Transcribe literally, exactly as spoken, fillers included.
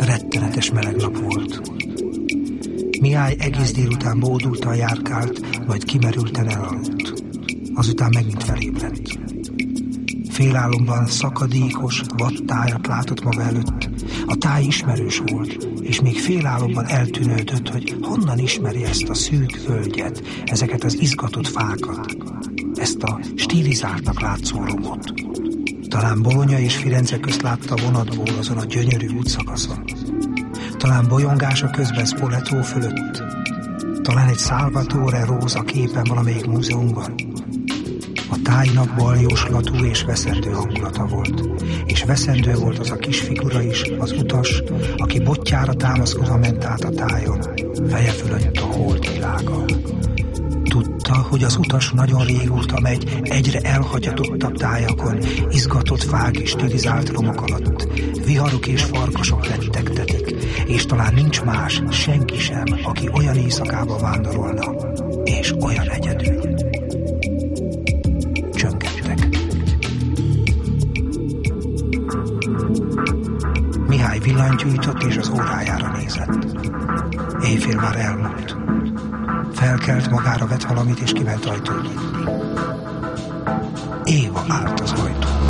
Rettenetes meleg nap volt. Mihály egész délután bódultan járkált, majd kimerülten elaludt. Azután megint felébredt. Félálomban szakadékos, vad tájat látott maga előtt. A táj ismerős volt, és még félálomban eltűnődött, hogy honnan ismeri ezt a szűk völgyet, ezeket az izgatott fákat, ezt a stilizáltnak látszó romot. Talán Bologna és Firenze közt látta vonatból azon a gyönyörű útszakaszon. Talán bolyongása közben Spoleto fölött. Talán egy Salvatore Rosa képen valamelyik múzeumban. A tájnak baljóslatú és veszendő hangulata volt, és veszendő volt az a kis figura is, az utas, aki botjára támaszkodva ment át a tájon, feje fölött a holdvilága. Tudta, hogy az utas nagyon régóta megy egyre elhagyatottabb tájakon, izgatott fák és stilizált romok alatt, viharok és farkasok rettegtetik, és talán nincs más, senki sem, aki olyan éjszakába vándorolna, és olyan egyedül. Csöngettek. Mihály villanyt gyújtott, és az órájára nézett. Éjfél már elmúlt. Felkelt, magára vett valamit, és kiment ajtót. Éva állt az ajtón.